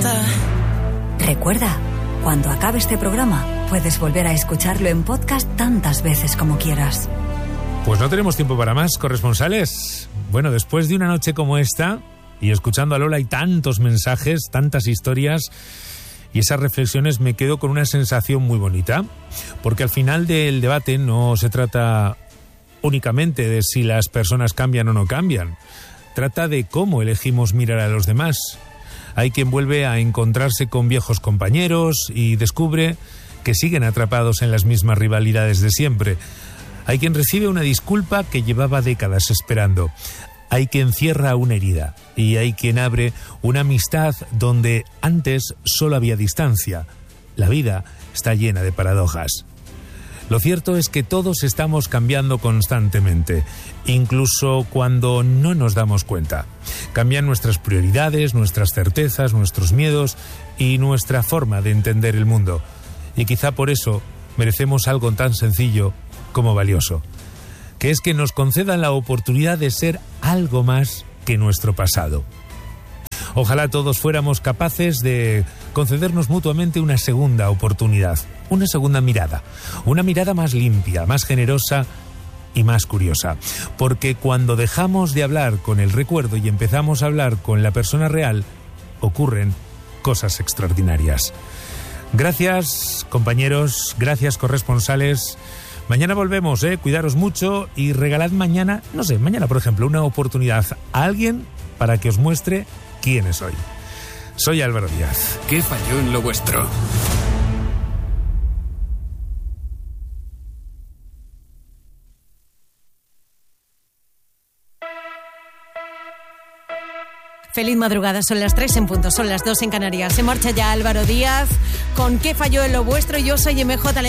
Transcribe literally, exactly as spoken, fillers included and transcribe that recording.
importa. Recuerda, cuando acabe este programa, puedes volver a escucharlo en podcast tantas veces como quieras. Pues no tenemos tiempo para más, corresponsales. Bueno, después de una noche como esta, y escuchando a Lola y tantos mensajes, tantas historias y esas reflexiones, me quedo con una sensación muy bonita, porque al final del debate no se trata únicamente de si las personas cambian o no cambian. Trata de cómo elegimos mirar a los demás. Hay quien vuelve a encontrarse con viejos compañeros y descubre que siguen atrapados en las mismas rivalidades de siempre. Hay quien recibe una disculpa que llevaba décadas esperando. Hay quien cierra una herida y hay quien abre una amistad donde antes solo había distancia. La vida está llena de paradojas. Lo cierto es que todos estamos cambiando constantemente, incluso cuando no nos damos cuenta. Cambian nuestras prioridades, nuestras certezas, nuestros miedos y nuestra forma de entender el mundo. Y quizá por eso merecemos algo tan sencillo como valioso, que es que nos concedan la oportunidad de ser algo más que nuestro pasado. Ojalá todos fuéramos capaces de concedernos mutuamente una segunda oportunidad, una segunda mirada, una mirada más limpia, más generosa y más curiosa. Porque cuando dejamos de hablar con el recuerdo y empezamos a hablar con la persona real, ocurren cosas extraordinarias. Gracias, compañeros, gracias, corresponsales. Mañana volvemos, ¿eh? Cuidaros mucho y regalad mañana, no sé, mañana por ejemplo, una oportunidad a alguien para que os muestre quién es hoy. Soy Álvaro Díaz. ¿Qué falló en lo vuestro? Feliz madrugada, son las tres en punto, son las dos en Canarias. Se marcha ya Álvaro Díaz con ¿Qué falló en lo vuestro? Yo soy M J